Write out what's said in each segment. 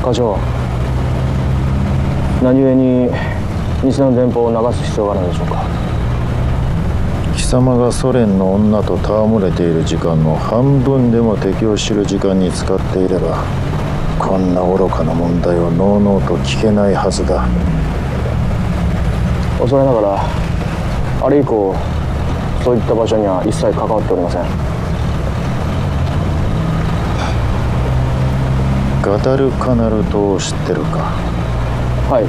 課長、何故に西の電報を流す必要があるのでしょうか。 貴様がソ連の女と戯れている時間の半分でも敵を知る時間に使っていれば、こんな愚かな問題をのうのうと聞けないはずだ。 恐れながらあれ以降そういった場所には一切関わっておりません。 ガダルカナル島を知ってるか。 はい、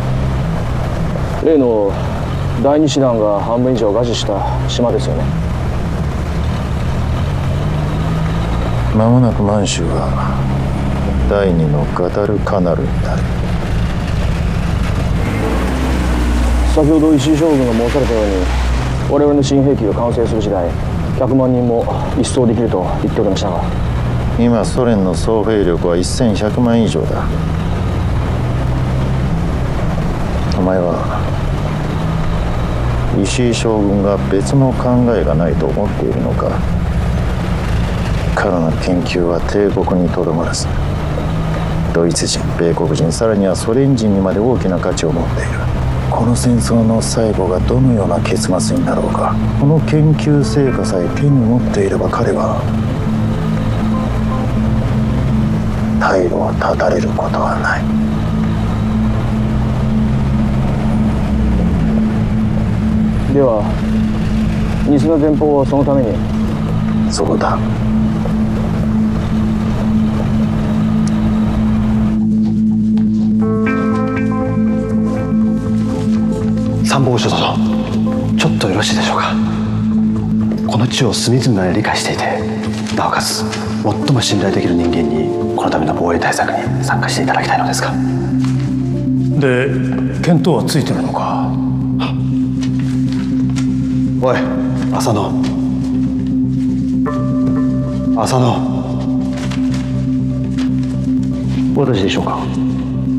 例の第二師団が半分以上餓死した島ですよね。 間もなく満州は第二のガダルカナルになる。 先ほど石井将軍が申されたように、我々の新兵器が完成する時代100万人も一掃できると言っておりましたが、 今ソ連の総兵力は1100万以上だ。お前は石井将軍が別の考えがないと思っているのか。彼の研究は帝国にとどまらず、ドイツ人、米国人、さらにはソ連人にまで大きな価値を持っている。この戦争の最後がどのような結末になろうか、この研究成果さえ手に持っていれば彼は退路を断たれることはない。 では西の電報をそのために。 そうだ。 参謀所殿、ちょっとよろしいでしょうか。この地を隅々まで理解していて、なおかつ最も信頼できる人間にこのための防衛対策に参加していただきたいのですが。 で、見当はついてるのか。 おい、浅野。浅野。 私でしょうか。